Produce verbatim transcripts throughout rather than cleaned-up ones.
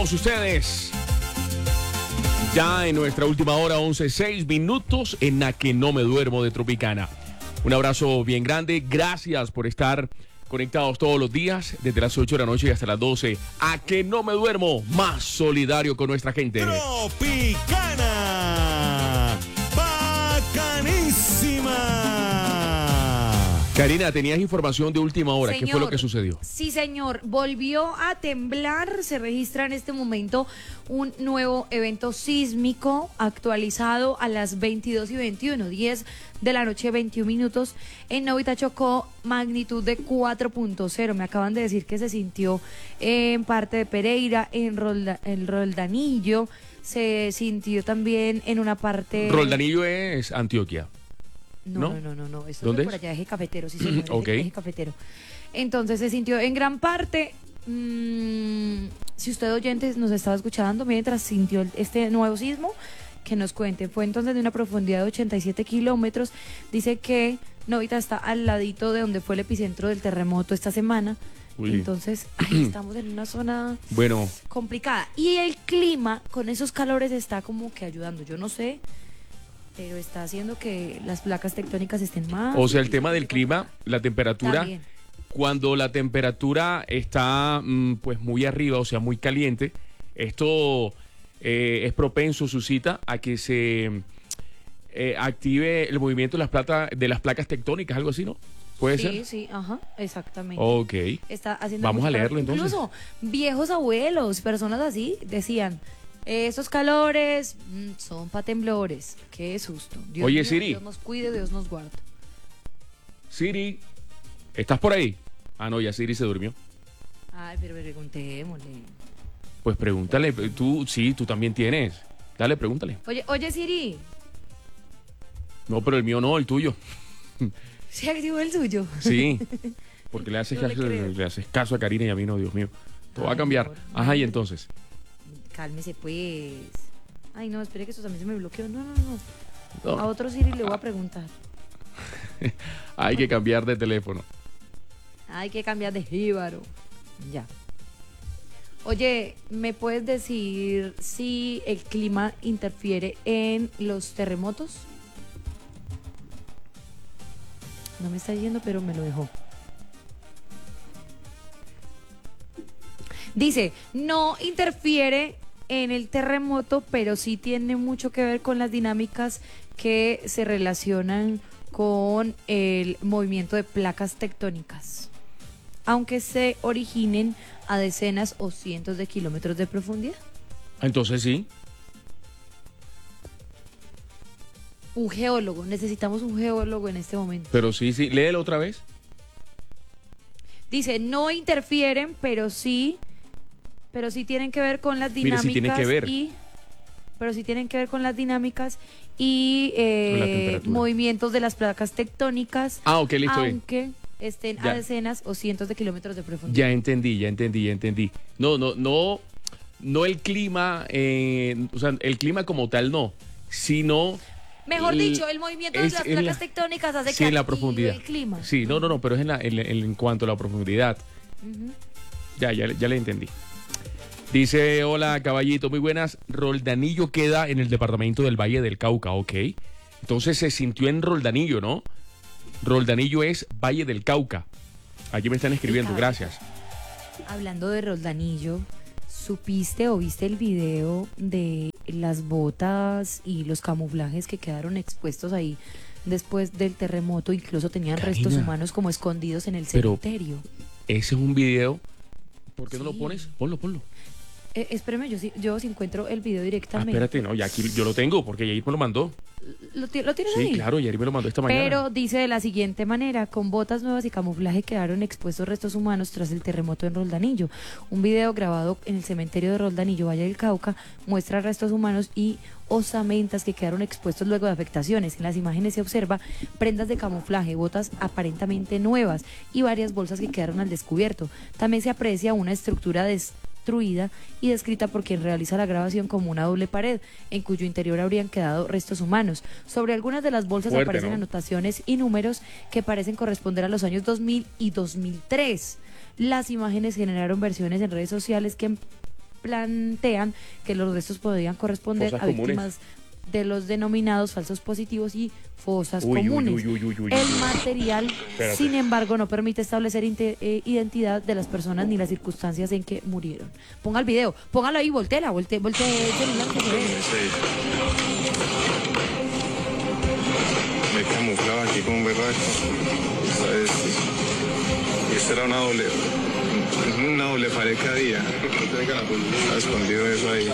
todos ustedes. Ya en nuestra última hora, once, seis minutos en la que no me duermo de Tropicana. Un abrazo bien grande. Gracias por estar conectados todos los días, desde las ocho de la noche y hasta las doce. A que no me duermo, más solidario con nuestra gente. Tropicana. Bacanísima. Karina, tenías información de última hora. Señor, ¿qué fue lo que sucedió? Sí, señor. Volvió a temblar. Se registra en este momento un nuevo evento sísmico actualizado a las veintidós y veintiuno, diez de la noche, veintiún minutos. En Novita Chocó, magnitud de cuatro punto cero. Me acaban de decir que se sintió en parte de Pereira, en Rolda, el Roldanillo. Se sintió también en una parte... Roldanillo es Antioquia. No, ¿No? no, no, no, no. Esto ¿Dónde es por es? allá, eje cafetero, sí, señor. Ok. Eje cafetero. Entonces se sintió en gran parte. Mmm, si usted, oyentes, nos estaba escuchando mientras sintió el- este nuevo sismo, que nos cuente. Fue entonces de una profundidad de ochenta y siete kilómetros. Dice que Novita está al ladito de donde fue el epicentro del terremoto esta semana. Uy. Entonces, ahí estamos en una zona Bueno, complicada. Y el clima, con esos calores, está como que ayudando. Yo no sé, pero está haciendo que las placas tectónicas estén más. o sea, el tema del clima, la temperatura, También. cuando la temperatura está mm, pues muy arriba, o sea, muy caliente, esto eh, es propenso, suscita a que se eh, active el movimiento de las, plata, de las placas tectónicas, algo así, ¿no? ¿Puede Sí, ser? sí, ajá, exactamente. Ok. Está haciendo Vamos mucho a calor. leerlo, entonces. Incluso viejos abuelos, personas así, decían, esos calores mm, son para temblores. Qué susto. Dios Oye, mío, Siri. Dios nos cuide, Dios nos guarda. Siri, ¿estás por ahí? Ah, no, ya Siri se durmió. Ay, pero preguntémosle. Pues pregúntale, tú, sí, tú también tienes. Dale, pregúntale. Oye, oye, Siri, No, pero el mío no, el tuyo. ¿se activó el suyo? Sí, porque le haces, No le caso, creo. le haces caso a Karina y a mí no, Dios mío. Te va a Ay, cambiar. amor, Ajá, y no. entonces. Cálmese, pues. Ay, no, espere que eso también se me bloqueó. No, no, no. No, A otro Siri le voy a preguntar. hay que cambiar de teléfono. Hay que cambiar de jíbaro. Ya. Oye, ¿me puedes decir si el clima interfiere en los terremotos? No me está yendo, pero me lo dejó. Dice, no interfiere en el terremoto, pero sí tiene mucho que ver con las dinámicas que se relacionan con el movimiento de placas tectónicas, aunque se originen a decenas o cientos de kilómetros de profundidad. Entonces sí. Un geólogo, necesitamos un geólogo en este momento. Pero sí, sí. Léelo otra vez. Dice, no interfieren, pero sí, pero sí tienen que ver con las Mire, dinámicas sí tienen que ver. y pero sí tienen que ver con las dinámicas y Con la eh, temperatura. movimientos de las placas tectónicas, Ah, ok, listo. eh. aunque estén Ya. a decenas o cientos de kilómetros de profundidad. Ya entendí, ya entendí, ya entendí. No, no, no, no el clima, eh, o sea, el clima como tal no, sino... Mejor el- dicho, el movimiento de es las en la- placas tectónicas hace sí, que en la active profundidad. el clima. Sí, no, no, no, pero es en, la- en, en- en cuanto a la profundidad. Ujú. Ya, ya, ya le entendí. Dice, hola caballito, muy buenas. Roldanillo queda en el departamento del Valle del Cauca, ok. Entonces se sintió en Roldanillo, ¿no? Roldanillo es Valle del Cauca. Allí me están escribiendo, Cabe. gracias. Hablando de Roldanillo, ¿supiste o viste el video de las botas y los camuflajes que quedaron expuestos ahí después del terremoto? Incluso tenían Karina. restos humanos como escondidos en el Pero- cementerio. Ese es un video. ¿Por qué no lo Sí. pones? Ponlo, ponlo. Eh, espérame, yo, sí- yo si encuentro el video Ah, directamente. espérate, no, ya aquí yo lo tengo porque Yair me lo mandó. ¿Lo, ti- lo tienes Sí, ahí? claro, Yair me lo mandó esta mañana. Pero dice de la siguiente manera, con botas nuevas y camuflaje quedaron expuestos restos humanos tras el terremoto en Roldanillo. Un video grabado en el cementerio de Roldanillo, Valle del Cauca, muestra restos humanos y osamentas que quedaron expuestos luego de afectaciones. En las imágenes se observa prendas de camuflaje, botas aparentemente nuevas y varias bolsas que quedaron al descubierto. También se aprecia una estructura destruida y descrita por quien realiza la grabación como una doble pared, en cuyo interior habrían quedado restos humanos. Sobre algunas de las bolsas Fuerte, aparecen ¿no? anotaciones y números que parecen corresponder a los años dos mil y dos mil tres. Las imágenes generaron versiones en redes sociales que plantean que los restos podrían corresponder Fosas a comunes. víctimas de los denominados falsos positivos y fosas Uy, uy, comunes. uy, uy, uy, uy, El uy. material, Espérate. sin embargo, no permite establecer inte- eh, identidad de las personas ni las circunstancias en que murieron. Ponga el video, póngalo ahí, voltela, volte, volte el celular que se ve. Me camuflaba aquí como un berraco. ¿Sabes? Y esta era una doble, una doble pared cada día. Ha escondido eso ahí.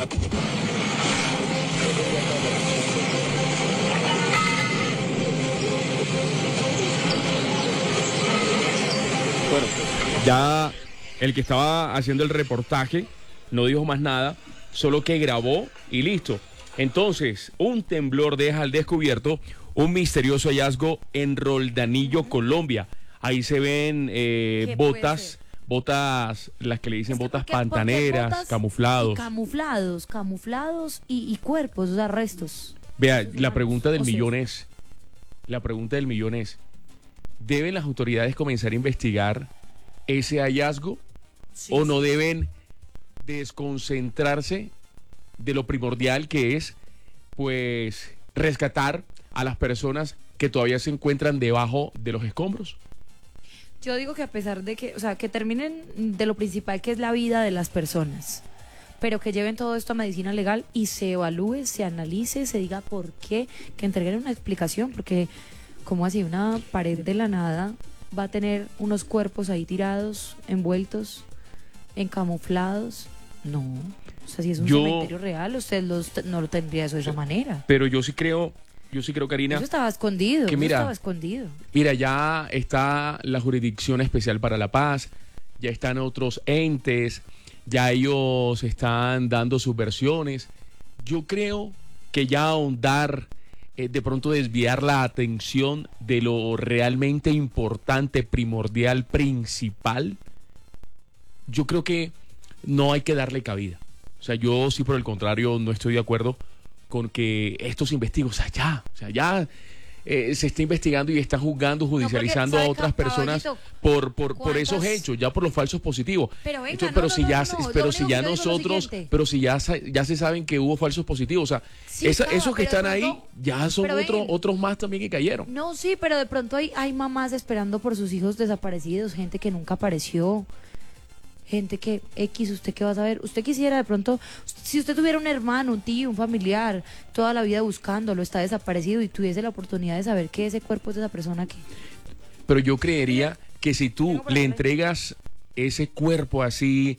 Bueno, ya el que estaba haciendo el reportaje no dijo más nada, solo que grabó y listo. Entonces, un temblor deja al descubierto un misterioso hallazgo en Roldanillo, Colombia. Ahí se ven eh, ¿Qué puede botas, ser? botas, las que le dicen Es que botas ¿por qué- por qué pantaneras, botas camuflados. y camuflados, camuflados y, y cuerpos, o sea, restos. Vea, Restos la humanos. pregunta del O sea, millón es, la pregunta del millón es, ¿deben las autoridades comenzar a investigar ese hallazgo sí, o no sí. deben desconcentrarse de lo primordial que es, pues, rescatar a las personas que todavía se encuentran debajo de los escombros? Yo digo que a pesar de que, o sea, que terminen de lo principal que es la vida de las personas, pero que lleven todo esto a medicina legal y se evalúe, se analice, se diga por qué, que entreguen una explicación, porque como así una pared de la nada va a tener unos cuerpos ahí tirados, envueltos, encamuflados. No, o sea, si es un Yo- cementerio real, usted los, no lo tendría eso de esa manera. Pero yo sí creo, yo sí creo, Karina, Eso estaba escondido, que eso mira, estaba escondido. mira, ya está la Jurisdicción Especial para la Paz, ya están otros entes, ya ellos están dando sus versiones. Yo creo que ya ahondar, eh, de pronto desviar la atención de lo realmente importante, primordial, principal, yo creo que no hay que darle cabida. O sea, yo sí, por el contrario, no estoy de acuerdo con que esto se investigue. O sea, ya, o sea, ya eh, se está investigando y está juzgando, judicializando ¿sabe, a otras personas caballito? por, por, por esos ¿Cuántas? hechos, ya por los falsos positivos. Pero venga, Entonces, no, pero no, si no, ya, no, se- no, pero yo si digo- ya yo digo lo nosotros, siguiente. pero si ya, sa- ya se saben que hubo falsos positivos, o sea, Sí, esa- estaba, esos que pero de están ahí pronto- ya son pero otros, ven. otros más también que cayeron. No, sí, pero de pronto hay, hay mamás esperando por sus hijos desaparecidos, gente que nunca apareció, gente que X, ¿usted qué va a saber? Usted quisiera de pronto, si usted tuviera un hermano, un tío, un familiar, toda la vida buscándolo, está desaparecido y tuviese la oportunidad de saber que ese cuerpo es de esa persona que... Pero yo creería que si tú Tengo para le darle. entregas ese cuerpo así,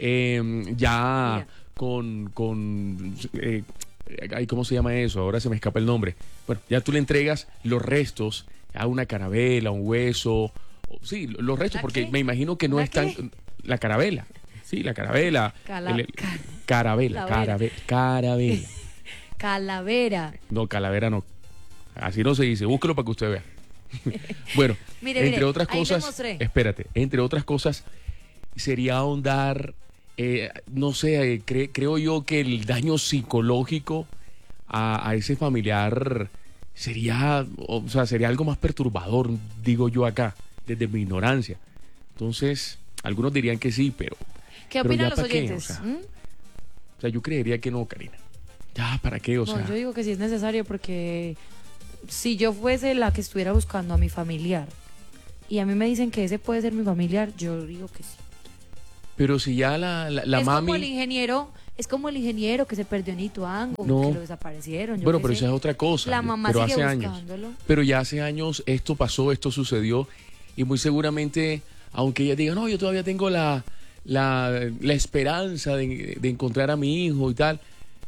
eh, ya Mira. con, con eh, ay, ¿cómo se llama eso? Ahora se me escapa el nombre. Bueno, ya tú le entregas los restos a una carabela, un hueso, o- sí, los restos, ¿La porque qué? me imagino que no ¿La están... qué? La carabela, sí, la carabela. Cala- el- el- ca- carabela, Calavera. carabe- carabela. Calavera. No, calavera no. Así no se dice. Búsquelo para que usted vea. Bueno, Mire, entre mire, otras ahí le cosas, mostré. espérate, entre otras cosas, sería ahondar, eh, no sé, eh, cre- creo yo que el daño psicológico a, a ese familiar sería, o sea, sería algo más perturbador, digo yo acá, desde mi ignorancia. Entonces, algunos dirían que sí, pero, ¿Qué pero opinan ya los para qué, o oyentes? sea, ¿Mm? o sea, yo creería que no, Karina. Ya, ¿para qué? O No, sea, yo digo que sí es necesario porque si yo fuese la que estuviera buscando a mi familiar y a mí me dicen que ese puede ser mi familiar, yo digo que sí. pero si ya la, la, la es mami... como el ingeniero, es como el ingeniero que se perdió en Ituango, No. que lo desaparecieron. yo Bueno, qué pero sé. esa es otra cosa. La mamá pero sigue hace años. buscándolo. Pero ya hace años esto pasó, esto sucedió. Y muy seguramente, aunque ella diga, no, yo todavía tengo la, la, la esperanza de, de encontrar a mi hijo y tal.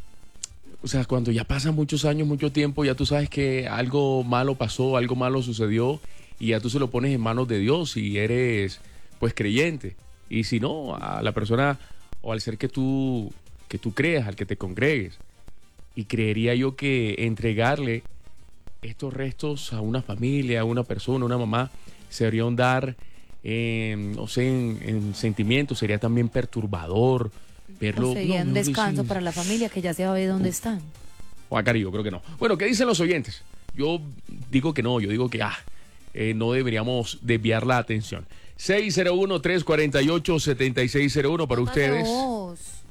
O sea, cuando ya pasan muchos años, mucho tiempo, ya tú sabes que algo malo pasó, algo malo sucedió. Y ya tú se lo pones en manos de Dios y eres, pues, creyente. Y si no, a la persona o al ser que tú, que tú creas, al que te congregues. Y creería yo que entregarle estos restos a una familia, a una persona, a una mamá, sería ahondar, eh, no sé, en, en sentimientos, sería también perturbador verlo. O sería no, un mejor descanso dice- para la familia que ya se va a ver dónde están. O acá yo creo que no. Bueno, ¿qué dicen los oyentes? Yo digo que no, yo digo que ah, eh, no deberíamos desviar la atención. seis cero uno, tres cuatro ocho, siete seis cero uno para Póngase ustedes. voz.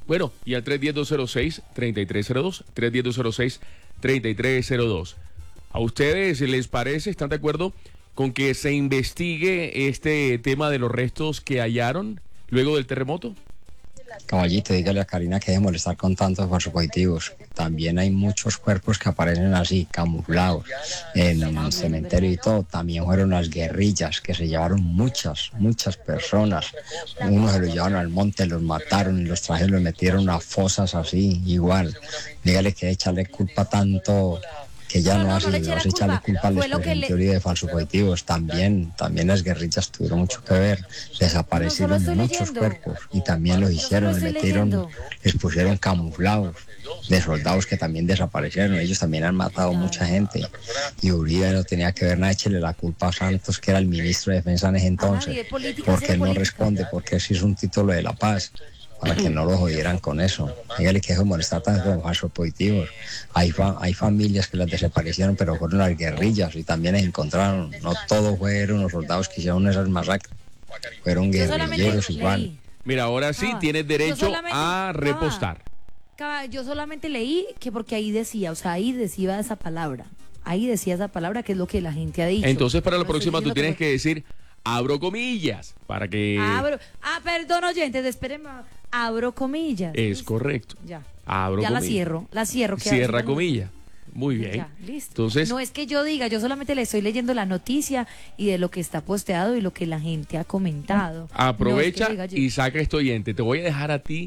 Bueno, y al tres uno cero, dos cero seis, tres tres cero dos, tres uno cero, dos cero seis, tres tres cero dos. ¿A ustedes les parece, están de acuerdo con que se investigue este tema de los restos que hallaron luego del terremoto? Caballito, dígale a Karina que deje de molestar con tantos falsos positivos. También hay muchos cuerpos que aparecen así, camuflados, en el cementerio y todo. También fueron las guerrillas, que se llevaron muchas, muchas personas. Unos se los llevaron al monte, los mataron y los trajeron, los metieron a fosas así, igual. Dígale que echarle culpa tanto... que ya no, no, no, no le vas a echarle culpa al cementerio le... de falsos positivos. También, también las guerrillas tuvieron mucho que ver. Desaparecieron no, muchos leyendo. cuerpos y también los hicieron, les metieron, leyendo. les pusieron camuflados de soldados que también desaparecieron. Ellos también han matado claro. mucha gente. Y Uribe no tenía que ver nada, échale la culpa a Santos, que era el ministro de Defensa en ese entonces. Ah, política, porque él no responde, porque ese es un título de la paz. Para que no lo jodieran con eso. Dígale que eso molesta tanto con falsos positivos. Hay, fa hay familias que las desaparecieron, pero fueron las guerrillas y también las encontraron. No todos fueron los soldados que hicieron esas masacres. Fueron guerrilleros igual. Mira, ahora sí ah, tienes derecho a repostar. Ah, yo solamente leí que porque ahí decía, o sea, ahí decía esa palabra. Ahí decía esa palabra, que es lo que la gente ha dicho. Entonces, para la próxima tú tienes que decir... abro comillas, para que... Abro, ah, perdón, oyentes, espérenme. Abro comillas. Es ¿listo? Correcto. Ya. Abro ya comillas. la cierro, la cierro. Cierra comilla. Muy bien. Ya, listo. Entonces... no es que yo diga, yo solamente le estoy leyendo la noticia y de lo que está posteado y lo que la gente ha comentado. Aprovecha no es que y saca esto oyente. Te voy a dejar a ti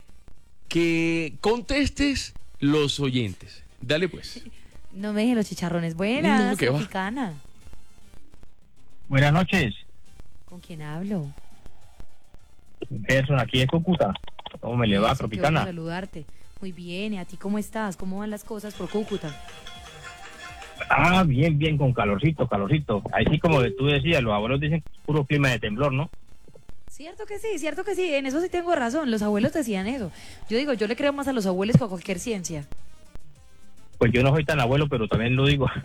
que contestes los oyentes. Dale pues. No me dejen los chicharrones. Buenas, no, Tropicana. Buenas noches. ¿Con quién hablo? Person, aquí de Cúcuta. ¿Cómo me le va, Tropicana? Quiero saludarte. Muy bien, ¿y a ti cómo estás? ¿Cómo van las cosas por Cúcuta? Ah, bien, bien, con calorcito, calorcito. Ahí sí, como tú decías, los abuelos dicen que es puro clima de temblor, ¿no? Cierto que sí, cierto que sí, en eso sí tengo razón. Los abuelos decían eso. Yo digo, yo le creo más a los abuelos que a cualquier ciencia. Pues yo no soy tan abuelo, pero también lo digo.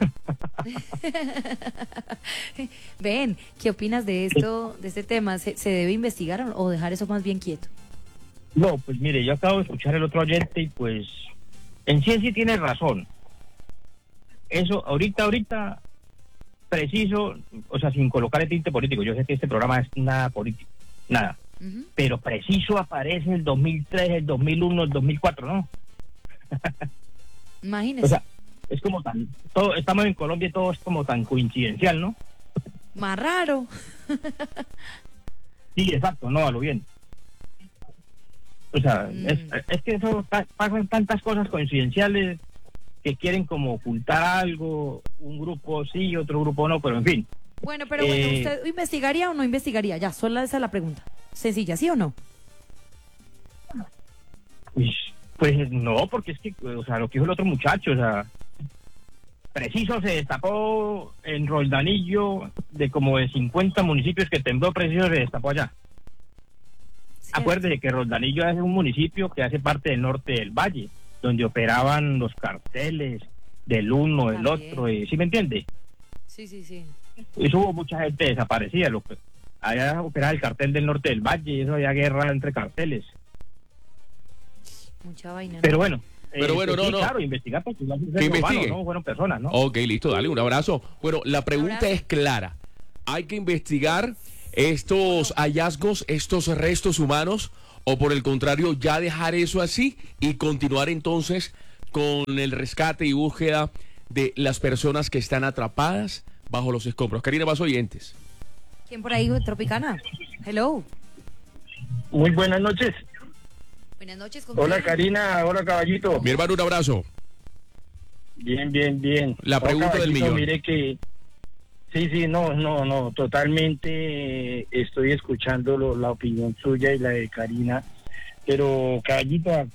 Ven, ¿qué opinas de esto, de este tema? ¿Se, se debe investigar o dejar eso más bien quieto? No, pues mire, yo acabo de escuchar el otro oyente y pues en sí en sí tiene razón. Eso, ahorita, ahorita, preciso, o sea, sin colocar el tinte político, yo sé que este programa es nada político, nada, uh-huh. Pero preciso aparece el dos mil tres, el dos mil uno, el dos mil cuatro, ¿no? Imagínese. O sea, es como tan, todo, estamos en Colombia y todo es como tan coincidencial, ¿no? Más raro. Sí, exacto, no, a lo bien. O sea, mm. es, es que eso pasan tantas cosas coincidenciales que quieren como ocultar algo, un grupo sí, otro grupo no, pero en fin. Bueno, pero bueno, eh, ¿usted investigaría o no investigaría? Ya, solo esa es la pregunta. Sencilla, ¿sí o no? Pues, pues no, porque es que, o sea, lo que dijo el otro muchacho, o sea, preciso se destapó en Roldanillo, de como de cincuenta municipios que tembló, preciso se destapó allá. Sí. Acuérdese que Roldanillo es un municipio que hace parte del norte del valle, donde operaban los carteles del uno, del otro, y, ¿sí me entiende? Sí, sí, sí. Eso hubo mucha gente desaparecida, lo que allá operaba el cartel del norte del valle, y eso había guerra entre carteles. Mucha vaina. Pero bueno. Pero eh, bueno, no, sí, no. Claro, investigar porque igual que investigue. No fueron personas, ¿no? Ok, listo, dale, un abrazo. Bueno, la pregunta es clara. ¿Hay que investigar estos hallazgos, estos restos humanos, o por el contrario, ya dejar eso así y continuar entonces con el rescate y búsqueda de las personas que están atrapadas bajo los escombros? Karina, más oyentes. ¿Quién por ahí? Tropicana. Hello. Muy buenas noches. Buenas noches. Hola, quién? Karina, hola, caballito. Mi hermano, un abrazo. Bien, bien, bien. La pregunta oh, del millón. Mire que sí, sí, no, no, no, totalmente estoy escuchando lo, la opinión suya y la de Karina, pero caballito, ¿a, a,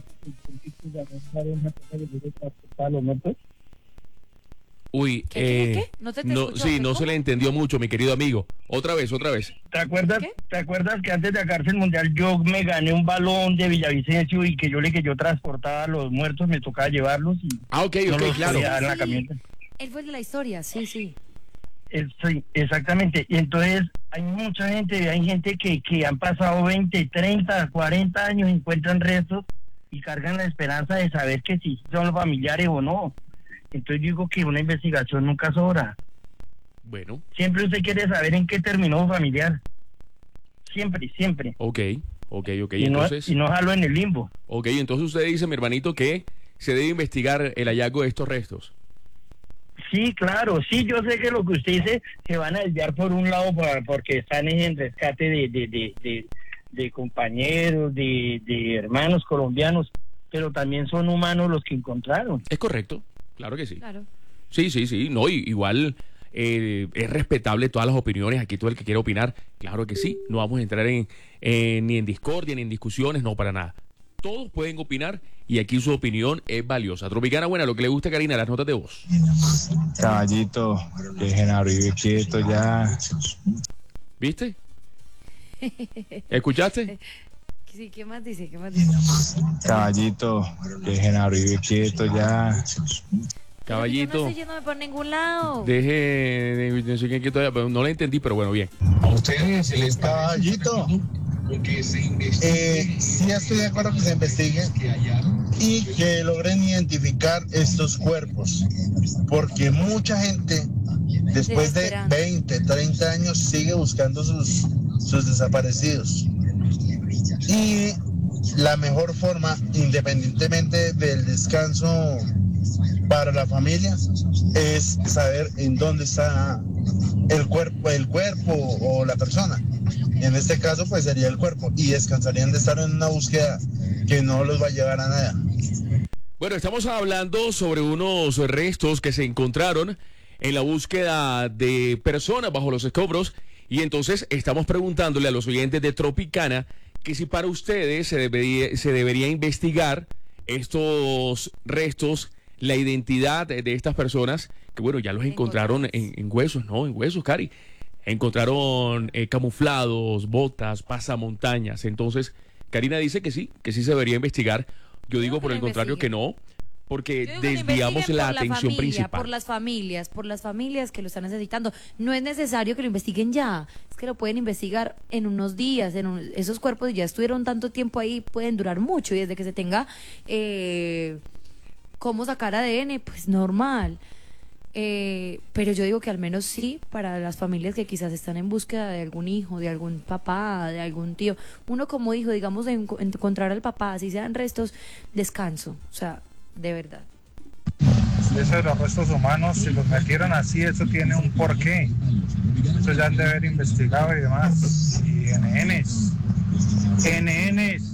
a, a los muertos? Uy, ¿Qué, eh, qué, qué? ¿No te, te no, sí, no se le entendió mucho, mi querido amigo. Otra vez, otra vez. ¿Te acuerdas, ¿te acuerdas que antes de acabarse el Mundial yo me gané un balón de Villavicencio y que yo le que yo transportaba a los muertos, me tocaba llevarlos? Y ah, ok, no ok, claro. Sí, en la camioneta. Él fue el de la historia, sí, sí. El, sí, exactamente. Y entonces hay mucha gente, hay gente que, que han pasado veinte, treinta, cuarenta años, encuentran restos y cargan la esperanza de saber que si son los familiares o no. Entonces digo que una investigación nunca sobra. Bueno. Siempre usted quiere saber en qué terminó un familiar. Siempre, siempre. Ok, ok, ok. Y no, Entonces, y no jalo en el limbo. ok, entonces usted dice, mi hermanito, que se debe investigar el hallazgo de estos restos. Sí, claro, sí, yo sé que lo que usted dice se van a desviar por un lado por, porque están en rescate de, de, de, de, de compañeros, de, de hermanos colombianos, pero también son humanos los que encontraron. Es correcto, claro que sí. Claro. Sí, sí, sí, no, y- igual eh, es respetable todas las opiniones, aquí todo el que quiera opinar, claro que sí, no vamos a entrar en, en- ni en discordia, ni en discusiones, no, para nada. Todos pueden opinar y aquí su opinión es valiosa. Tropicana buena, lo que le gusta, Karina, las notas de voz. Caballito, dejen a vivir quieto ya. ¿Viste? ¿Escuchaste? Sí, ¿qué más dice? ¿Qué más dice? Caballito, dejen a vivir quieto ya. Yo no Caballito, estoy yéndome por ningún lado. deje de, no sé qué, qué todavía, pero no la entendí, pero bueno, bien. A ustedes les Caballito, eh, sí estoy de acuerdo que se investigue y que logren identificar estos cuerpos, porque mucha gente después de Desesperante. veinte, treinta años sigue buscando sus, sus desaparecidos. Y la mejor forma, independientemente del descanso para la familia, es saber en dónde está el cuerpo, el cuerpo o la persona. En este caso, pues sería el cuerpo, y descansarían de estar en una búsqueda que no los va a llevar a nada. Bueno, estamos hablando sobre unos restos que se encontraron en la búsqueda de personas bajo los escombros y entonces estamos preguntándole a los oyentes de Tropicana que si para ustedes se debería, se debería investigar estos restos, la identidad de, de estas personas, que bueno, ya los encontraron en, en huesos, ¿no? En huesos, Cari. Encontraron eh, camuflados, botas, pasamontañas. Entonces, Karina dice que sí, que sí se debería investigar. Yo Yo digo digo por que el lo contrario que investiguen. no, porque Yo digo que lo desviamos investiguen la por atención familia, principal. Por las familias, por las familias que lo están necesitando. No es necesario que lo investiguen ya. Es que lo pueden investigar en unos días. En un- esos cuerpos ya estuvieron tanto tiempo ahí, pueden durar mucho. Y desde que se tenga eh, cómo sacar A D N, pues normal. Eh, pero yo digo que al menos sí, para las familias que quizás están en búsqueda de algún hijo, de algún papá, de algún tío, uno como hijo, digamos, de enco- encontrar al papá, si sean restos, descanso, o sea, de verdad. Eso de los restos humanos, si los metieron así, eso tiene un porqué. Eso ya han de haber investigado y demás. Y N Ns. N Ns.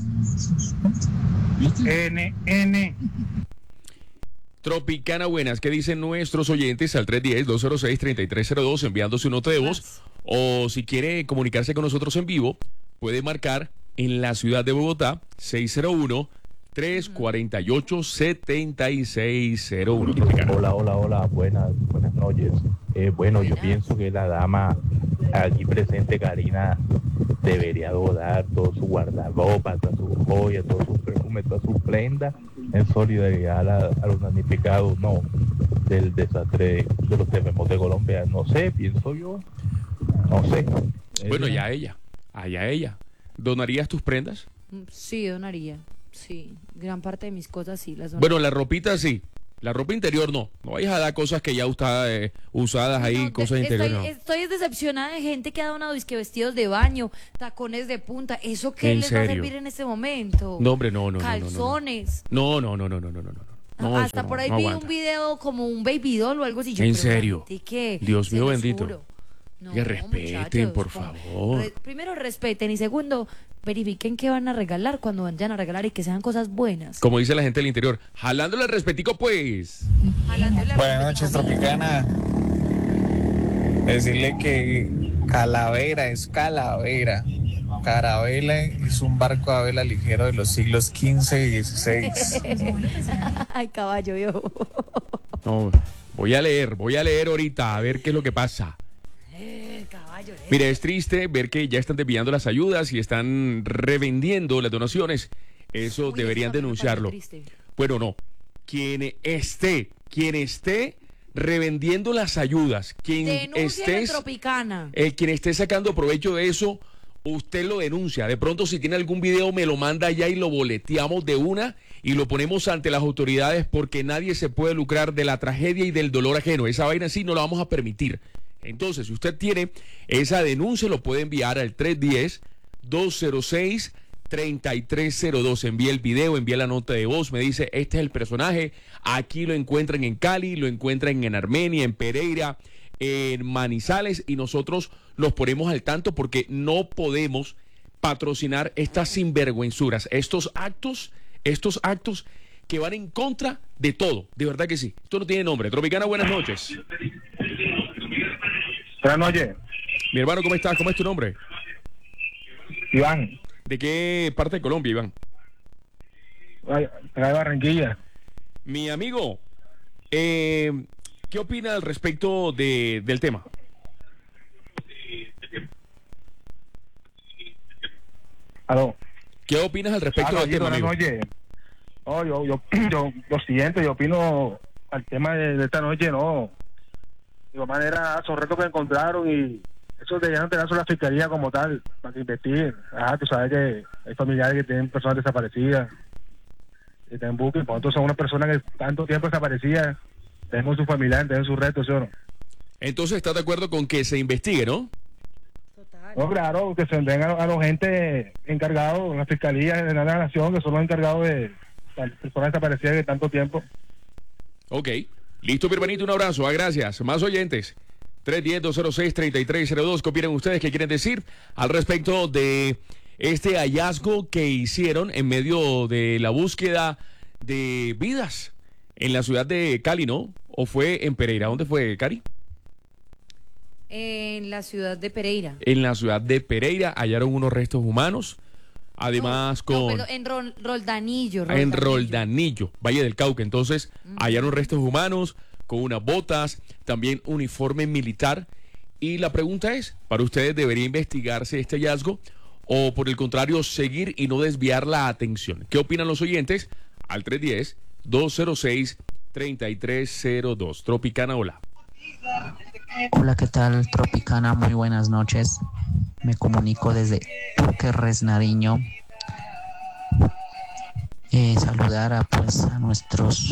N N. Tropicana buenas, ¿qué dicen nuestros oyentes al tres uno cero, dos cero seis, tres tres cero dos enviando su nota de voz? O si quiere comunicarse con nosotros en vivo, puede marcar en la ciudad de Bogotá seis cero uno, tres cuatro ocho, siete seis cero uno. Tropicana. Hola, hola, hola, buenas, buenas noches. Eh, bueno, yo Buenas. pienso que la dama aquí presente, Karina, debería donar todo su guardarropa, todas sus joyas, todos sus perfumes, todas sus prendas en solidaridad a, la- a los damnificados, no, del desastre de los terremotos de Colombia. No sé, pienso yo, no sé. Bueno, Eh, ya ella, allá ella. ¿Donarías tus prendas? Mm, Sí, donaría, sí, gran parte de mis cosas sí las donaría. Bueno, la ropita sí. La ropa interior no. No vayas a dar cosas que ya está, eh, usadas ahí, No, cosas de- interiores. Estoy, No. estoy decepcionada de gente que ha donado disque vestidos de baño, tacones de punta. ¿Eso qué ¿En les va a serio? servir en este momento? No, hombre, no, no, no, no, no, no. Calzones. No, no, no, no, no, no, no, no. No, Hasta eso no, por ahí no vi aguanta. un video como un baby doll o algo así. Yo, ¿En pero la serio? gente que, Dios se mío los bendito. juro. No, Que respeten, muchachos, por como- favor. re- primero respeten y segundo verifiquen qué van a regalar cuando vayan a regalar y que sean cosas buenas. Como dice la gente del interior, jalándole el respetico, pues. Jalándole al Buenas respetico. noches, Tropicana. Decirle que Calavera es calavera. Carabela es un barco a vela ligero de los siglos quince y dieciséis. Ay, caballo, yo. No, voy a leer, voy a leer ahorita a ver qué es lo que pasa. Eh, caballo, eh. Mire, es triste ver que ya están desviando las ayudas y están revendiendo las donaciones. Eso Uy, deberían eso también me parece denunciarlo. triste. Bueno, no. Quien esté, quien esté revendiendo las ayudas. Quien Denuncia esté, Tropicana. el quien esté sacando provecho de eso, usted lo denuncia. De pronto, si tiene algún video, me lo manda ya y lo boleteamos de una y lo ponemos ante las autoridades, porque nadie se puede lucrar de la tragedia y del dolor ajeno. Esa vaina sí no la vamos a permitir. Entonces, si usted tiene esa denuncia, lo puede enviar al tres uno cero, dos cero seis, tres tres cero dos. Envía el video, envía la nota de voz, me dice, este es el personaje, aquí lo encuentran en Cali, lo encuentran en Armenia, en Pereira, en Manizales, y nosotros los ponemos al tanto, porque no podemos patrocinar estas sinvergüenzuras, estos actos, estos actos que van en contra de todo, de verdad que sí. Esto no tiene nombre. Tropicana, buenas noches. Buenas noches. Mi hermano, ¿cómo estás? ¿Cómo es tu nombre? Iván. ¿De qué parte de Colombia, Iván? De Barranquilla. Mi amigo, eh, ¿qué opina al respecto de, del tema? ¿Aló? ¿Qué opinas al respecto Aló, del tema, buenas amigo? noches. Oh, yo, yo, yo, lo siguiente, yo opino al tema de, de esta noche, no. De igual manera, son retos que encontraron y eso deberían tener sobre la fiscalía como tal, para que investiguen. Ajá, tú sabes que hay familiares que tienen personas desaparecidas, que tienen buques, por tanto son unas personas que tanto tiempo desaparecidas, tenemos sus familiares, tienen sus retos, ¿sí o no? Entonces, ¿estás de acuerdo con que se investigue, no? No, claro, que se den a, a los gente encargados, en la fiscalía de la nación, que son los encargados de las personas desaparecidas de tanto tiempo. Ok. Listo, mi hermanito, un abrazo. Ah, gracias. Más oyentes. tres uno cero, dos cero seis, tres tres cero dos. ¿Qué opinan ustedes? ¿Qué quieren decir al respecto de este hallazgo que hicieron en medio de la búsqueda de vidas en la ciudad de Cali, ¿no? ¿O fue en Pereira? ¿Dónde fue, Cari? En la ciudad de Pereira. En la ciudad de Pereira hallaron unos restos humanos. Además, No, con... pero en Rol- Roldanillo, En Roldanillo, Valle del Cauca. Entonces, Mm. hallaron restos humanos con unas botas, también uniforme militar. Y la pregunta es, ¿para ustedes debería investigarse este hallazgo o, por el contrario, seguir y no desviar la atención? ¿Qué opinan los oyentes? Al tres uno cero, dos cero seis, tres tres cero dos. Tropicana, hola. Hola, ¿qué tal, Tropicana? Muy buenas noches. Me comunico desde Túquerres, Nariño. Eh, saludar a, pues, a nuestros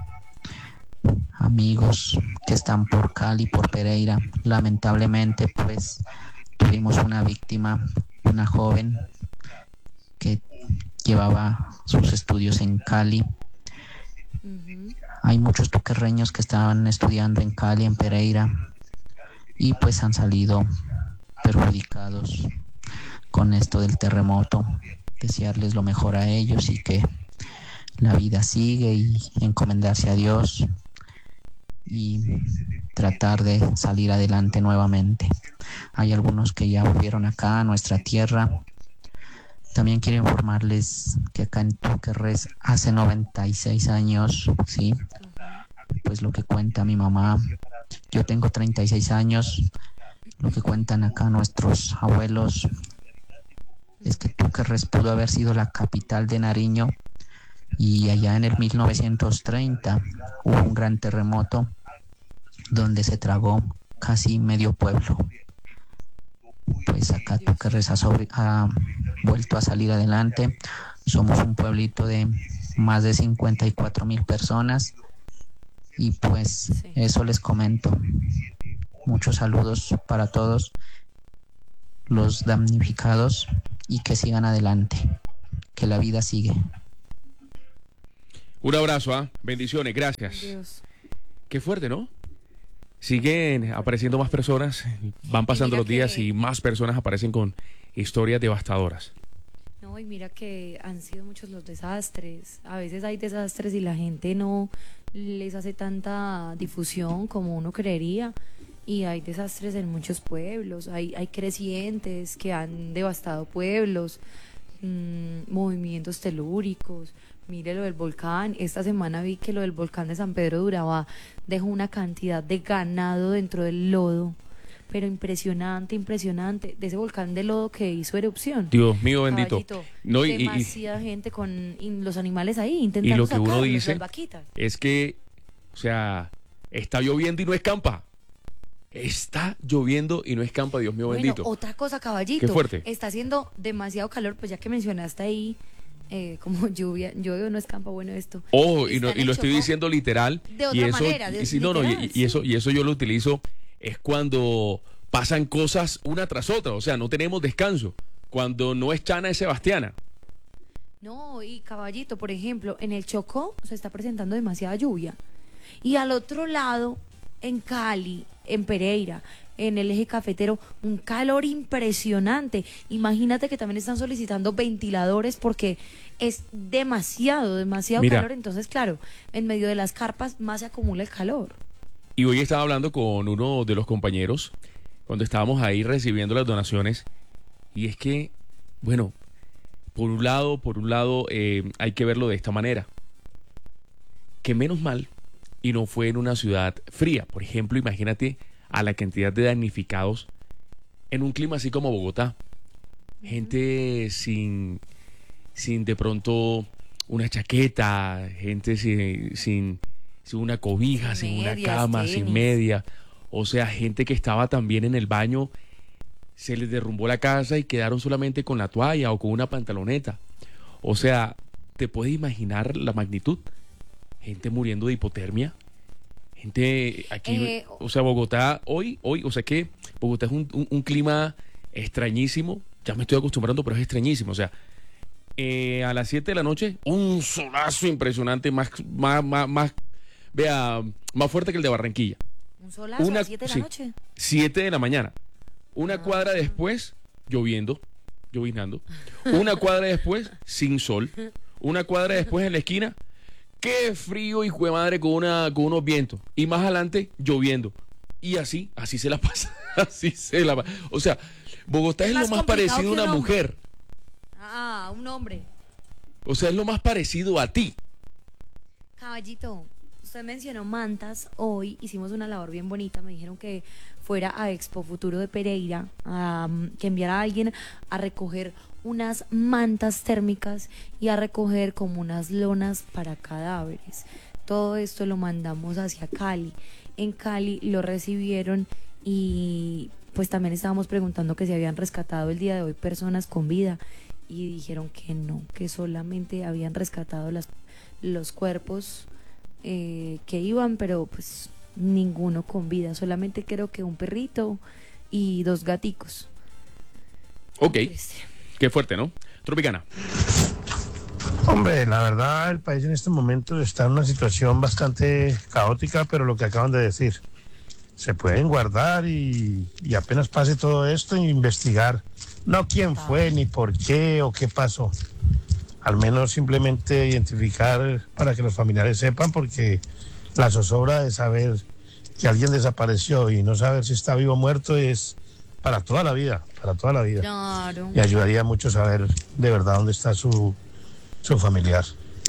amigos que están por Cali, por Pereira. Lamentablemente, pues, tuvimos una víctima, una joven que llevaba sus estudios en Cali. Uh-huh. Hay muchos tuquerreños que estaban estudiando en Cali, en Pereira, y pues han salido perjudicados con esto del terremoto. Desearles lo mejor a ellos y que la vida sigue, y encomendarse a Dios y tratar de salir adelante nuevamente. Hay algunos que ya volvieron acá a nuestra tierra. También quiero informarles que acá en Túquerres hace noventa y seis años, sí, pues lo que cuenta mi mamá, yo tengo treinta y seis años, lo que cuentan acá nuestros abuelos es que Túquerres pudo haber sido la capital de Nariño, y allá en el mil novecientos treinta hubo un gran terremoto donde se tragó casi medio pueblo. Pues acá Túquerres ha, sobre, ha vuelto a salir adelante. Somos un pueblito de más de cincuenta y cuatro mil personas, y pues sí, eso les comento. Muchos saludos para todos los damnificados y que sigan adelante, que la vida sigue. Un abrazo, ¿ah? Bendiciones, gracias. Dios. Qué fuerte, ¿no? Siguen apareciendo más personas, van pasando los días que... y más personas aparecen con historias devastadoras. No, y mira que han sido muchos los desastres. A veces hay desastres y la gente no les hace tanta difusión como uno creería. Y hay desastres en muchos pueblos, hay, hay crecientes que han devastado pueblos, mmm, movimientos telúricos. Mire lo del volcán, esta semana vi que lo del volcán de San Pedro de Urabá dejó una cantidad de ganado dentro del lodo, pero impresionante, impresionante, de ese volcán de lodo que hizo erupción. Dios mío bendito. Caballito, no, y, demasiada y, gente con y los animales ahí intentando y lo que sacarlos, uno dice las vaquitas. es que, o sea, está lloviendo y no escampa. Está lloviendo y no escampa, Dios mío Bueno, bendito. otra cosa, Caballito. Qué fuerte. Está haciendo demasiado calor, pues ya que mencionaste ahí eh, como lluvia, llluvia no escampa, bueno esto. Ojo, y, Está no, en y el lo estoy Chocó. diciendo literal. De otra y eso, manera, de- y, sí, no, no, y, literal, y eso, y eso yo lo utilizo es cuando pasan cosas una tras otra, o sea, no tenemos descanso. Cuando no es Chana, es Sebastiana. No, y Caballito, por ejemplo, en el Chocó se está presentando demasiada lluvia. Y al otro lado, en Cali, en Pereira, en el eje cafetero, un calor impresionante. Imagínate que también están solicitando ventiladores porque es demasiado, demasiado Mira. calor. Entonces, claro, en medio de las carpas más se acumula el calor. Y hoy estaba hablando con uno de los compañeros cuando estábamos ahí recibiendo las donaciones. Y es que, bueno, por un lado, por un lado, eh, hay que verlo de esta manera. Que menos mal, y no fue en una ciudad fría. Por ejemplo, imagínate a la cantidad de damnificados en un clima así como Bogotá. Gente sin, sin de pronto una chaqueta, gente sin, sin, sin una cobija, sin, Sin una medias, cama, tenis. sin media. O sea, gente que estaba también en el baño, se les derrumbó la casa y quedaron solamente con la toalla o con una pantaloneta. O sea, ¿te puedes imaginar la magnitud? Gente muriendo de hipotermia. Gente aquí, Eh, o sea, Bogotá hoy, hoy, o sea que Bogotá es un, un- un clima extrañísimo. Ya me estoy acostumbrando, pero es extrañísimo. O sea, eh, a las siete de la noche, un solazo impresionante, más, más, más, más, vea, más fuerte que el de Barranquilla. Un solazo Una- a las siete de la sí. noche. siete de la mañana. Una Ah. cuadra después, lloviendo, lloviznando. Una cuadra después, sin sol. Una cuadra después en la esquina, qué frío, hijo de madre, con, una, con unos vientos. Y más adelante, lloviendo. Y así, así se la pasa. Así se la pasa. O sea, Bogotá es, Es lo más más complicado parecido a que una un hombre. mujer. Ah, un hombre. O sea, es lo más parecido a ti. Caballito, usted mencionó mantas. Hoy hicimos una labor bien bonita. Me dijeron que fuera a Expo Futuro de Pereira, a, um, que enviara a alguien a recoger unas mantas térmicas y a recoger como unas lonas para cadáveres. Todo esto lo mandamos hacia Cali. En Cali lo recibieron y pues también estábamos preguntando que si habían rescatado el día de hoy personas con vida y dijeron que no, que solamente habían rescatado las, los cuerpos eh, que iban, pero pues ninguno con vida, solamente creo que un perrito y dos gaticos. Ok. Qué fuerte, ¿no? Tropicana. Hombre, la verdad, el país en este momento está en una situación bastante caótica, pero lo que acaban de decir, se pueden guardar y, y apenas pase todo esto, investigar, no quién fue, ni por qué o qué pasó. Al menos simplemente identificar para que los familiares sepan, porque la zozobra de saber que alguien desapareció y no saber si está vivo o muerto es para toda la vida, para toda la vida. Claro. Y ayudaría mucho saber de verdad dónde está su, su familiar.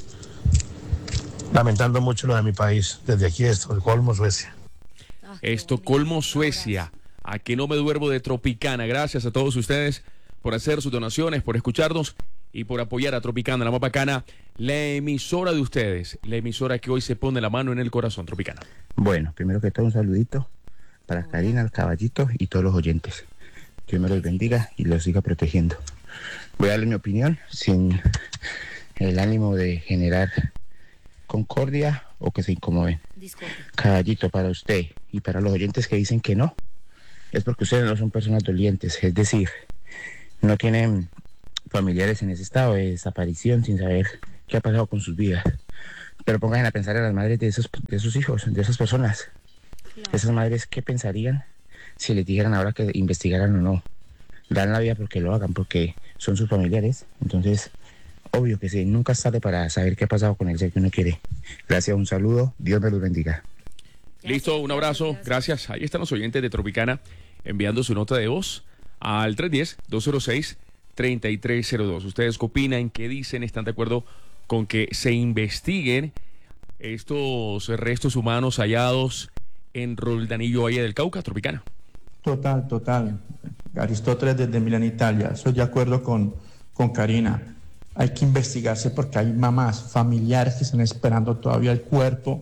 Lamentando mucho lo de mi país, desde aquí de Estocolmo, Suecia. Estocolmo, Suecia. A que no me duermo de Tropicana. Gracias a todos ustedes por hacer sus donaciones, por escucharnos y por apoyar a Tropicana, la más bacana, la emisora de ustedes, la emisora que hoy se pone la mano en el corazón. Tropicana. Bueno, primero que todo un saludito para Karina, el Caballito y todos los oyentes. Dios me los bendiga y los siga protegiendo. Voy a darle mi opinión sin el ánimo de generar concordia o que se incomoden. Caballito, para usted y para los oyentes que dicen que no, es porque ustedes no son personas dolientes, es decir, no tienen familiares en ese estado de desaparición sin saber qué ha pasado con sus vidas. Pero pónganse a pensar en las madres de esos, de esos hijos, de esas personas. Esas madres, ¿qué pensarían si les dijeran ahora que investigaran o no? Dan la vida porque lo hagan, porque son sus familiares. Entonces, obvio que sí, nunca es tarde para saber qué ha pasado con el ser que uno quiere. Gracias, un saludo, Dios me los bendiga. Listo, un abrazo, gracias. Ahí están los oyentes de Tropicana enviando su nota de voz al tres uno cero, dos cero seis, tres tres cero dos. ¿Ustedes qué opinan? ¿Qué dicen? ¿Están de acuerdo con que se investiguen estos restos humanos hallados en Roldanillo, Valle del Cauca? Tropicana. Total, total. Aristóteles desde Milán, Italia. Estoy de acuerdo con, con Karina. Hay que investigarse porque hay mamás, familiares que están esperando todavía el cuerpo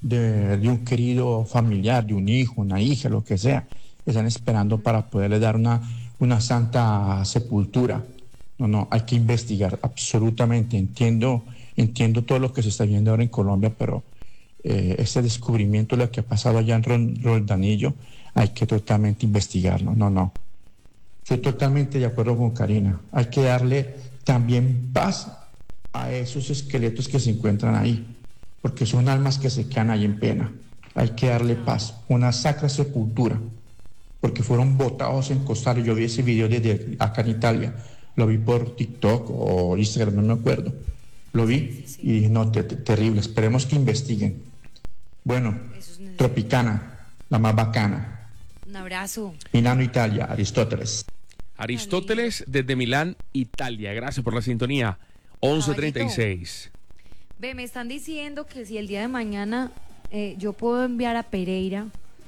de, de un querido familiar, de un hijo, una hija, lo que sea. Están esperando para poderle dar una, una santa sepultura. No, no, hay que investigar absolutamente. Entiendo, entiendo todo lo que se está viendo ahora en Colombia, pero eh, este descubrimiento, lo que ha pasado allá en Ro- Roldanillo, hay que totalmente investigarlo. No, no. Estoy totalmente de acuerdo con Karina. Hay que darle también paz a esos esqueletos que se encuentran ahí, porque son almas que se quedan ahí en pena. Hay que darle paz, una sacra sepultura, porque fueron botados en costales. Yo vi ese video desde acá en Italia, lo vi por TikTok o Instagram, no me acuerdo. Lo vi y dije, no, te- te- terrible, esperemos que investiguen. Bueno, Tropicana, la más bacana. Un abrazo. Milano, Italia, Aristóteles. Aristóteles desde Milán, Italia. Gracias por la sintonía. once treinta y seis. Ve, me están diciendo que si el día de mañana eh, yo puedo enviar a Pereira,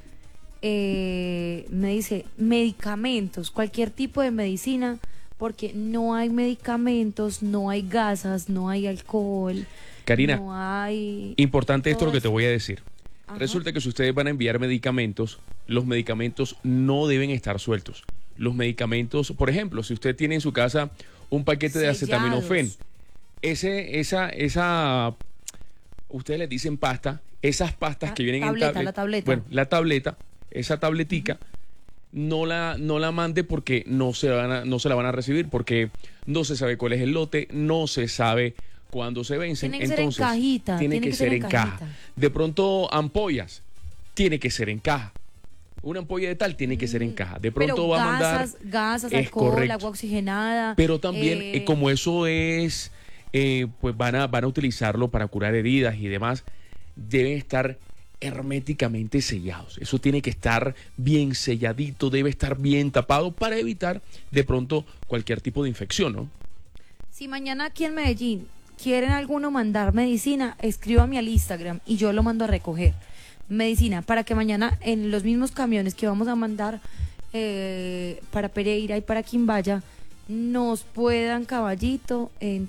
eh, me dice medicamentos, cualquier tipo de medicina, porque no hay medicamentos, no hay gasas, no hay alcohol, Karina, no hay... importante esto todo lo que te eso. voy a decir. Ajá. Resulta que si ustedes van a enviar medicamentos, los medicamentos no deben estar sueltos. Los medicamentos, por ejemplo, si usted tiene en su casa un paquete de acetaminofén, ese, esa, esa, ustedes le dicen pasta, esas pastas que vienen tableta, en tablet, la tableta. bueno, la tableta, esa tabletica, no la, no la mande porque no se, van a, no se la van a recibir, porque no se sabe cuál es el lote, no se sabe cuándo se vencen. Tiene que ser en Entonces, cajita, tiene, que, ser en caja. cajita. De pronto, ampollas, tiene que ser en caja. Una ampolla de tal tiene que ser en caja. De pronto Pero va a mandar... gasas, gasas, es alcohol, correcto. agua oxigenada. Pero también, eh, eh, como eso es, eh, pues van a, van a utilizarlo para curar heridas y demás, deben estar herméticamente sellados. Eso tiene que estar bien selladito, debe estar bien tapado para evitar de pronto cualquier tipo de infección, ¿no? Si mañana aquí en Medellín quieren alguno mandar medicina, escríbame al Instagram y yo lo mando a recoger. Medicina, para que mañana en los mismos camiones que vamos a mandar eh, para Pereira y para Quimbaya nos puedan, caballito,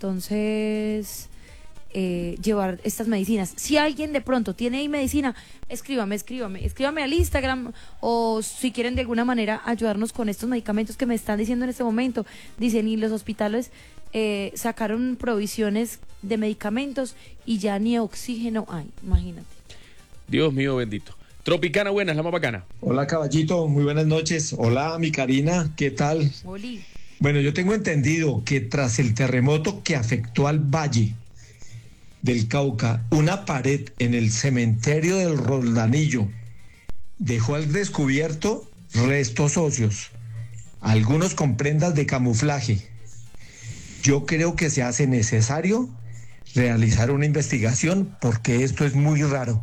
entonces eh, llevar estas medicinas. Si alguien de pronto tiene ahí medicina, escríbame, escríbame, escríbame al Instagram, o si quieren de alguna manera ayudarnos con estos medicamentos que me están diciendo en este momento. Dicen, y los hospitales eh, sacaron provisiones de medicamentos y ya ni oxígeno hay, imagínate. Dios mío bendito. Tropicana, buena, es la más bacana. Hola, caballito, muy buenas noches. Hola, mi Karina, ¿qué tal? Oli. Bueno, yo tengo entendido que tras el terremoto que afectó al Valle del Cauca, una pared en el cementerio del Roldanillo dejó al descubierto restos óseos, algunos con prendas de camuflaje. Yo creo que se hace necesario realizar una investigación porque esto es muy raro.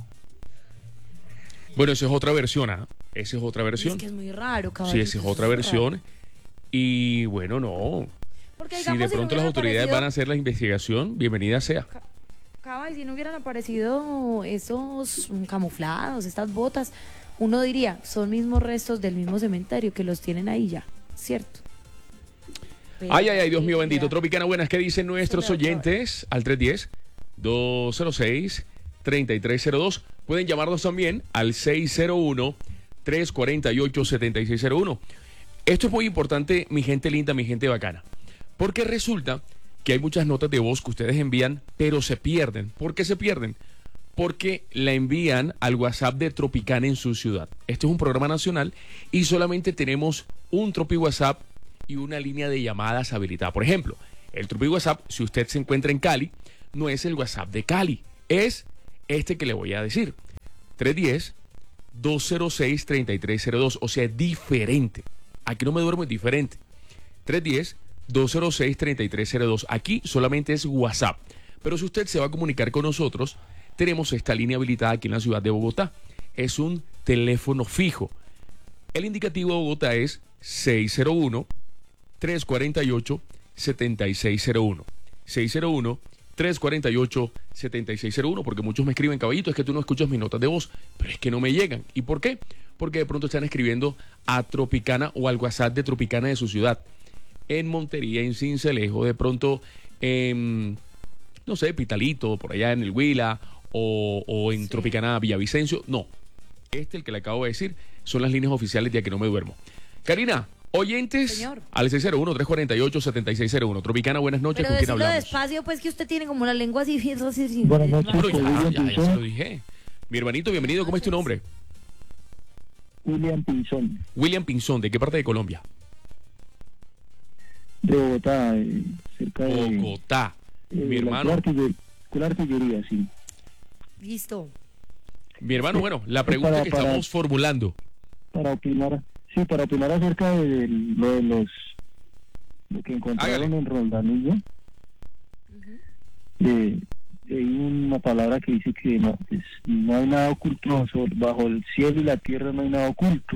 Bueno, esa es otra versión, ¿ah? Esa es otra versión. Es que es muy raro, Sí, caballito. esa es otra muy versión. raro. Y bueno, no. Porque, Si digamos, de si no pronto las hubieran autoridades aparecido- van a hacer la investigación, bienvenida sea. Cava, y si no hubieran aparecido esos mm, camuflados, estas botas, uno diría, son mismos restos del mismo cementerio que los tienen ahí ya, ¿cierto? Pero- Ay, ay, ay, Dios mío bendito. Tropicana, buenas, ¿qué dicen nuestros oyentes? Al tres uno cero, dos cero seis, tres tres cero dos. Pueden llamarnos también al seis cero uno, tres cuatro ocho, siete seis cero uno. Esto es muy importante, mi gente linda, mi gente bacana. Porque resulta que hay muchas notas de voz que ustedes envían, pero se pierden. ¿Por qué se pierden? Porque la envían al WhatsApp de Tropicana en su ciudad. Este es un programa nacional y solamente tenemos un Tropi WhatsApp y una línea de llamadas habilitada. Por ejemplo, el Tropi WhatsApp, si usted se encuentra en Cali, no es el WhatsApp de Cali, es este que le voy a decir. tres uno cero, dos cero seis, tres tres cero dos, o sea, es diferente. Aquí no me duermo, es diferente. tres uno cero, dos cero seis, tres tres cero dos. Aquí solamente es WhatsApp. Pero si usted se va a comunicar con nosotros, tenemos esta línea habilitada aquí en la ciudad de Bogotá. Es un teléfono fijo. El indicativo de Bogotá es seis cero uno, tres cuatro ocho, siete seis cero uno. seis cero uno, tres cuatro ocho, siete seis cero uno, porque muchos me escriben, caballito, es que tú no escuchas mis notas de voz, pero es que no me llegan. ¿Y por qué? Porque de pronto están escribiendo a Tropicana o al WhatsApp de Tropicana de su ciudad. En Montería, en Sincelejo, de pronto en, no sé, Pitalito, por allá en el Huila, o, o en Tropicana Villavicencio. No, este, el que le acabo de decir, son las líneas oficiales de A Que No Me Duermo. Karina, oyentes, Señor. al seis cero uno, tres cuatro ocho, siete seis cero uno. Tropicana, buenas noches, Pero ¿con quién decirlo hablamos? despacio, pues que usted tiene como la lengua así. así, así Buenas noches, Pero ya, William ya, ya Pinzón. se lo dije. Mi hermanito, bienvenido, ¿cómo es tu nombre? William Pinzón, William Pinzón, ¿de qué parte de Colombia? de Bogotá, eh, cerca de... Bogotá. eh, Mi la hermano. artiller- la artillería, sí. Listo. Mi hermano, bueno, la pregunta Para- que para- estamos formulando. Para opinar, sí, para opinar acerca de, de lo de los... lo que encontraron en Roldanillo. Eh, hay una palabra que dice que no, pues, no hay nada oculto sobre- bajo el cielo y la tierra, no hay nada oculto.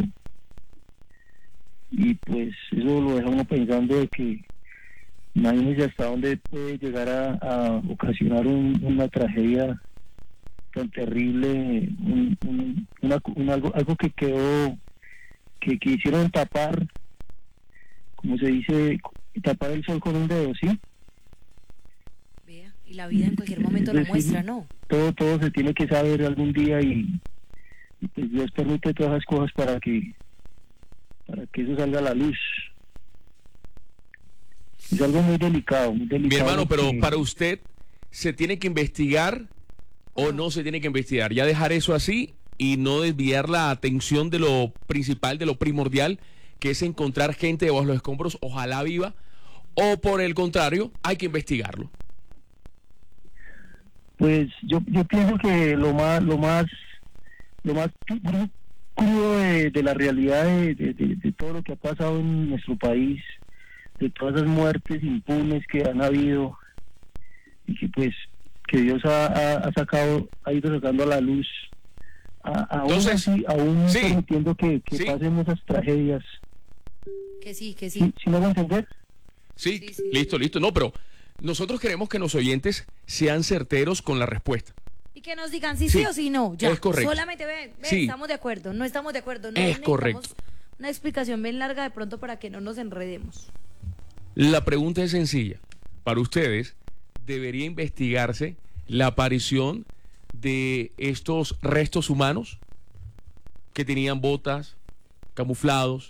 Y pues eso lo deja uno pensando de que imagínense hasta dónde puede llegar a, a ocasionar un- una tragedia tan terrible, un, un- una- un algo, algo que quedó, que quisieron tapar, como se dice, tapar el sol con un dedo, ¿sí? Y la vida en cualquier momento lo Es decir, muestra, ¿no? Todo, todo se tiene que saber algún día y, y pues Dios permite todas esas cosas para que para que eso salga a la luz. Es algo muy delicado, muy delicado. Mi hermano, pero que- para usted, ¿se tiene que investigar o no se tiene que investigar? Ya dejar eso así y no desviar la atención de lo principal, de lo primordial, que es encontrar gente debajo de los escombros, ojalá viva, o por el contrario, hay que investigarlo. Pues yo, yo pienso que lo más lo más lo más cru- crudo de, de la realidad de, de- de- de todo lo que ha pasado en nuestro país, de todas esas muertes impunes que han habido y que pues que Dios ha, ha- ha sacado, ha ido sacando a la luz, a- aún Entonces, así, aún sí. permitiendo que, que Sí. pasen esas tragedias. Que sí, que sí. ¿Sí, sí me van a entender? Sí, listo, listo. No, pero nosotros queremos que los oyentes sean certeros con la respuesta. Y que nos digan si sí, Sí, o si no. Ya. es correcto. Solamente ve, ve, Sí. estamos de acuerdo, no estamos de acuerdo. No Es necesitamos correcto. Una explicación bien larga de pronto para que no nos enredemos. La pregunta es sencilla. Para ustedes, ¿debería investigarse la aparición de estos restos humanos que tenían botas, camuflados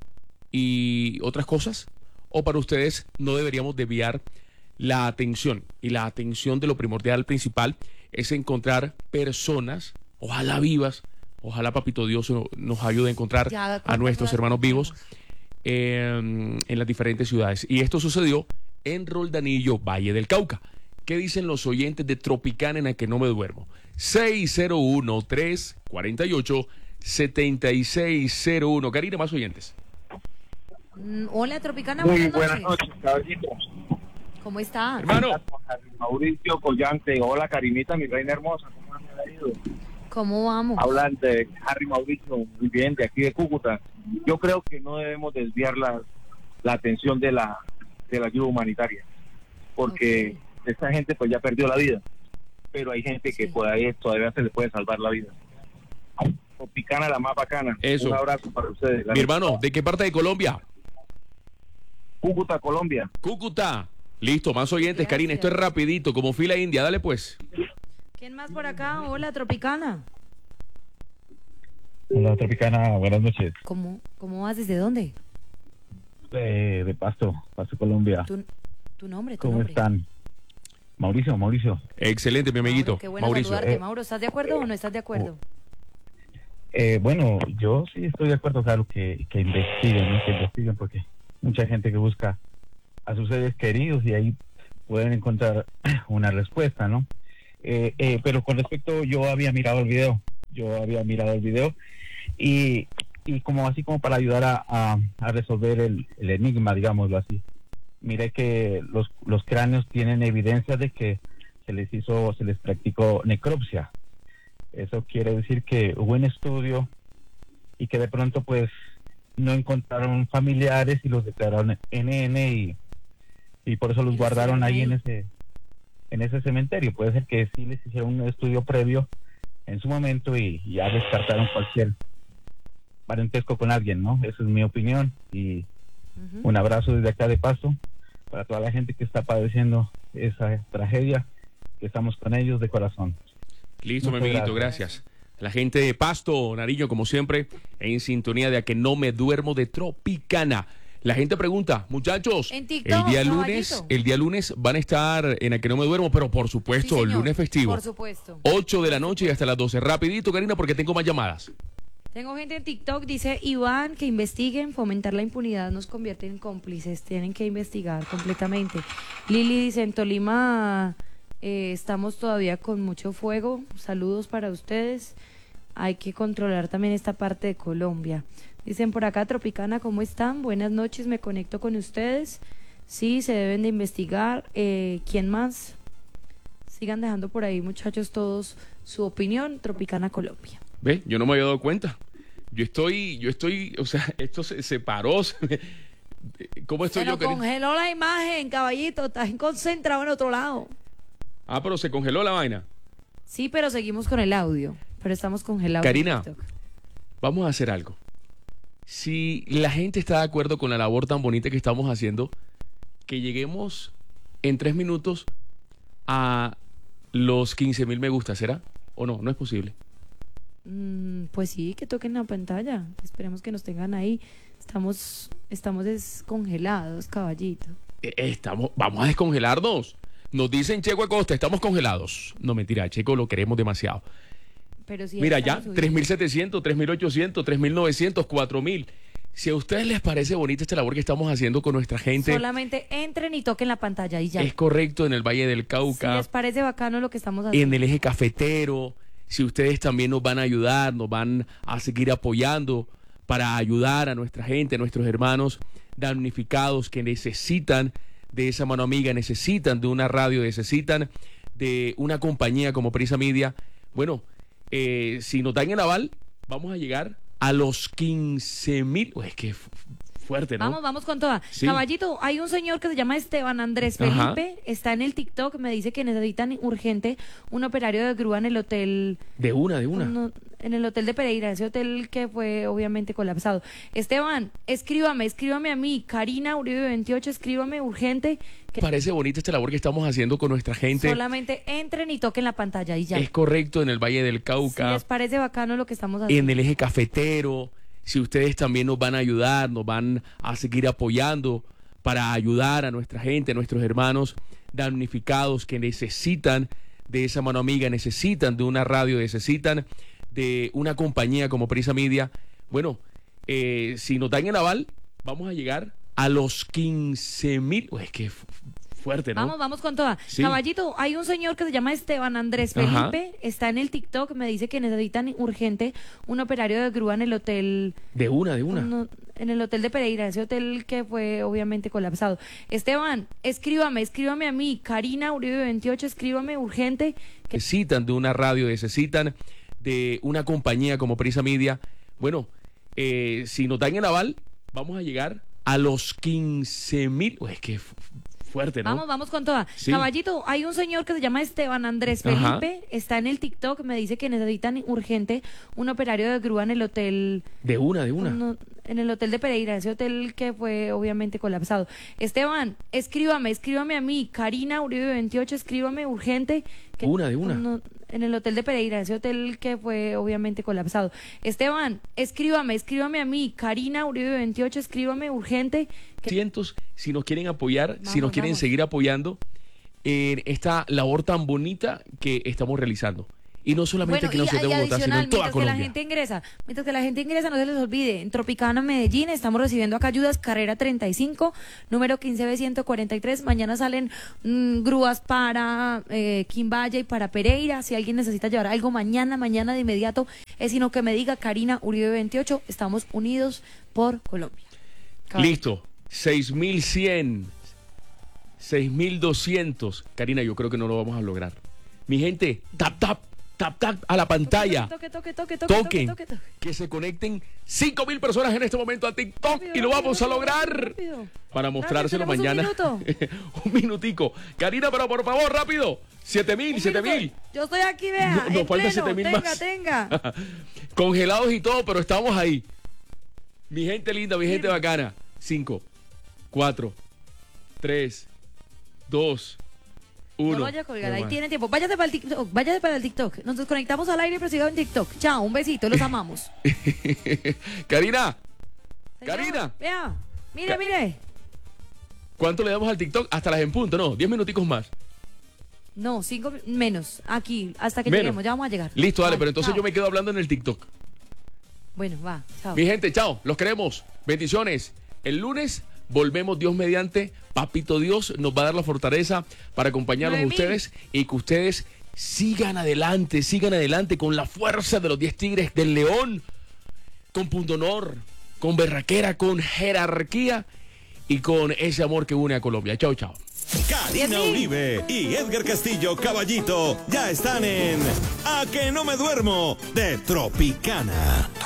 y otras cosas? ¿O para ustedes no deberíamos desviar la atención? Y la atención de lo primordial principal es encontrar personas, ojalá vivas, ojalá Papito Dios no- nos ayude a encontrar Ya, a ¿cuántas nuestros horas hermanos vivos eh, en las diferentes ciudades. Y esto sucedió en Roldanillo, Valle del Cauca. ¿Qué dicen los oyentes de Tropicana en A Que No Me Duermo? seis cero uno, tres cuatro ocho, siete seis cero uno. Karina, más oyentes. Mm, Hola, Tropicana, Muy buenas buenas noches. noches, caballitos. ¿Cómo está? Mauricio Collante. Hola, Karinita, mi reina hermosa. ¿Cómo me ha ido? ¿Cómo vamos? Hablan de Harry Mauricio, muy bien, de aquí de Cúcuta. Yo creo que no debemos desviar la, la atención de la, de la ayuda humanitaria, porque esta gente pues ya perdió la vida, pero hay gente que todavía, todavía se le puede salvar la vida. Tropicana, la más bacana. Eso. Un abrazo para ustedes. Mi hermano, ¿de qué parte de Colombia? Cúcuta, Colombia. Cúcuta. Listo, más oyentes, Karina. Esto es rapidito, como fila india. Dale pues. ¿Quién más por acá? Hola, Tropicana. Hola, Tropicana, buenas noches. ¿Cómo, cómo vas? ¿Desde dónde? Eh, de Pasto, Pasto, Colombia. Tu, tu nombre, tu ¿Cómo nombre. están? Mauricio, Mauricio. Excelente, mi amiguito. Qué bueno Mauricio. saludarte, Eh, Mauro. ¿Estás de acuerdo o no estás de acuerdo? Eh, bueno, yo sí estoy de acuerdo, claro, que, que investiguen, ¿no? Que investiguen, porque mucha gente que busca a sus seres queridos y ahí pueden encontrar una respuesta, ¿no? Eh, eh, pero con respecto, yo había mirado el video, yo había mirado el video y, y como así como para ayudar a, a, a resolver el, el enigma, digámoslo así. Miré que los, los cráneos tienen evidencia de que se les hizo, se les practicó necropsia. Eso quiere decir que hubo un estudio y que de pronto pues no encontraron familiares y los declararon N N y, y por eso los guardaron ahí en ese en ese cementerio. Puede ser que sí les hicieron un estudio previo en su momento y ya descartaron cualquier parentesco con alguien, ¿no? Esa es mi opinión y un abrazo desde acá de Pasto para toda la gente que está padeciendo esa tragedia, que estamos con ellos de corazón. Listo, mi Muchas amiguito, gracias. La gente de Pasto, Nariño, como siempre, en sintonía de A Que No Me Duermo de Tropicana. La gente pregunta, muchachos, En TikTok, el día lunes, caballito. el día lunes van a estar en A Que No Me Duermo, pero por supuesto, Sí, el señor, lunes festivo. por supuesto. ocho de la noche y hasta las doce. Rapidito, Karina, porque tengo más llamadas. Tengo gente en TikTok, dice Iván, que investiguen, fomentar la impunidad nos convierte en cómplices, tienen que investigar completamente. Lili dice, en Tolima eh, estamos todavía con mucho fuego, saludos para ustedes, hay que controlar también esta parte de Colombia. Dicen por acá, Tropicana, ¿cómo están? Buenas noches, me conecto con ustedes. Sí, se deben de investigar. Eh, ¿Quién más? Sigan dejando por ahí, muchachos, todos su opinión. Tropicana Colombia. Ve, yo no me había dado cuenta. Yo estoy, yo estoy, o sea, esto se separó. se me- ¿Cómo estoy Se yo, nos Karina? congeló la imagen, caballito, estás concentrado en otro lado. Ah, pero se congeló la vaina. Sí, pero seguimos con el audio, pero estamos congelados. en Karina, TikTok. vamos a hacer algo. Si la gente está de acuerdo con la labor tan bonita que estamos haciendo, que lleguemos en tres minutos a los quince mil me gusta, ¿será? ¿O no? No es posible. Mm, pues sí, que toquen la pantalla. Esperemos que nos tengan ahí. Estamos, estamos descongelados, caballito. Eh, Estamos, vamos a descongelarnos. Nos dicen Checo Acosta, estamos congelados. No, mentira, Checo lo queremos demasiado. Pero sí, Mira, estamos ya, subiendo. tres mil setecientos, tres mil ochocientos, tres mil novecientos, cuatro mil. Si a ustedes les parece bonita esta labor que estamos haciendo con nuestra gente, Solamente entren y toquen la pantalla y ya. es correcto en el Valle del Si Cauca, les parece bacano lo que estamos en haciendo. el eje cafetero, si ustedes también nos van a ayudar, nos van a seguir apoyando para ayudar a nuestra gente, a nuestros hermanos damnificados que necesitan de esa mano amiga, necesitan de una radio, necesitan de una compañía como Prisa Media. Bueno, eh, si nos dan el aval, vamos a llegar a los quince mil. Es que fu- fuerte, ¿no? Vamos, vamos con toda. Sí. Caballito, hay un señor que se llama Esteban Andrés Ajá. Felipe, está en el TikTok, me dice que necesitan urgente un operario de grúa en el hotel, De una, de una. no, en el hotel de Pereira, ese hotel que fue obviamente colapsado. Esteban, escríbame, escríbame a mí, Karina Uribe veintiocho, escríbame urgente, que Parece bonita esta labor que estamos haciendo con nuestra gente. solamente entren y toquen la pantalla y ya. Es correcto en el Valle del Si Cauca, les parece bacano lo que estamos en haciendo. el eje cafetero. Si ustedes también nos van a ayudar, nos van a seguir apoyando para ayudar a nuestra gente, a nuestros hermanos damnificados que necesitan de esa mano amiga, necesitan de una radio, necesitan de una compañía como Prisa Media. Bueno, eh, si nos dan el aval, vamos a llegar a los quince mil. Es que fu- fuerte, ¿no? Vamos, vamos con toda. Sí. Caballito, hay un señor que se llama Esteban Andrés Ajá. Felipe, está en el TikTok, me dice que necesitan urgente un operario de grúa en el hotel, De una, de una. no, en el hotel de Pereira, ese hotel que fue obviamente colapsado. Esteban, escríbame, escríbame a mí, Karina Uribe veintiocho, escríbame urgente. Que necesitan de una radio, necesitan de una compañía como Prisa Media. Bueno, eh, si nos dan el aval, vamos a llegar a los quince mil. Es que fu- fuerte, ¿no? Vamos, vamos con toda. Sí. Caballito, hay un señor que se llama Esteban Andrés Ajá. Felipe, está en el TikTok, me dice que necesitan urgente un operario de grúa en el hotel, De una, de una. no, en el hotel de Pereira, ese hotel que fue obviamente colapsado. Esteban, escríbame, escríbame a mí, Karina Uribe veintiocho, escríbame urgente. Que, Una, de una. no, en el hotel de Pereira, ese hotel que fue obviamente colapsado. Esteban, escríbame, escríbame a mí, Karina Uribe veintiocho, escríbame urgente. Que, Cientos, si nos quieren apoyar, si Vamos, nos quieren vamos. seguir apoyando en esta labor tan bonita que estamos realizando. Y no solamente Bueno, aquí en la y, ciudad de y Bogotá, sino adicional, en toda mientras que la Colombia. gente ingresa, mientras que la gente ingresa, no se les olvide, en Tropicana Medellín estamos recibiendo acá ayudas, carrera treinta y cinco, número quince B ciento cuarenta y tres, mañana salen mm, grúas para eh, Quimbaye y para Pereira, si alguien necesita llevar algo mañana, mañana de inmediato, es sino que me diga Karina Uribe veintiocho, estamos unidos por Colombia. Caballero. Listo, seis mil cien, seis mil doscientos. Karina, yo creo que no lo vamos a lograr. Mi gente, tap, tap, tap, tap a la pantalla. Toque, toque, toque, toque, Toquen, toque, toque, toque. que se conecten cinco mil personas en este momento a TikTok Rápido, y lo rápido, vamos a rápido, lograr rápido. para mostrárselo tenemos un mañana. minuto. Un minutico. Karina, pero por favor, rápido. siete mil, siete mil. Yo estoy aquí, vea, No- nos en falta pleno. siete mil tenga, más. tenga. Congelados y todo, pero estamos ahí. Mi gente linda, mi gente bacana. cinco, cuatro, tres, dos, Uno. No vaya a colgar, Qué ahí mal. tiene tiempo. Váyase para el TikTok, váyase para el TikTok. Nos desconectamos al aire, pero sigan en TikTok. Chao, un besito, los amamos. Karina, Señor, Karina. Vea, mire, Ca- mire. ¿Cuánto le damos al TikTok? Hasta las en punto, ¿no? Diez minuticos más. No, cinco menos. Aquí, hasta que Menos. lleguemos, ya vamos a llegar. Listo, dale, Vale, pero entonces chao. yo me quedo hablando en el TikTok. Bueno, va, chao. Mi gente, chao, los queremos. Bendiciones. El lunes volvemos, Dios mediante. Papito Dios nos va a dar la fortaleza para acompañarlos a Nueve mil. ustedes y que ustedes sigan adelante, sigan adelante con la fuerza de los diez Tigres del León, con pundonor, con berraquera, con jerarquía y con ese amor que une a Colombia. Chao, chao. Karina Uribe y Edgar Castillo Caballito ya están en A que no me duermo de Tropicana.